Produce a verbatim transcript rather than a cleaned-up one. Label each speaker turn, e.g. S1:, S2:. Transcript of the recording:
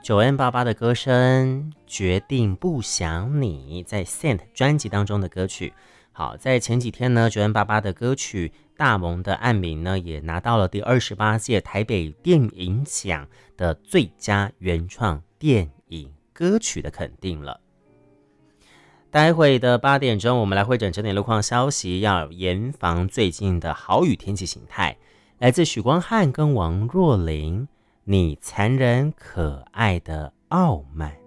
S1: 九恩爸爸的歌声决定不想你，在 Saint 专辑当中的歌曲。好，在前几天呢，九恩爸爸的歌曲大蒙的暗鸣呢，也拿到了第二十八届台北电影奖的最佳原创电影歌曲的肯定了。待会的八点钟，我们来会诊整点路况消息，要严防最近的豪雨天气形态。来自许光汉跟王若琳，你残忍可爱的傲慢。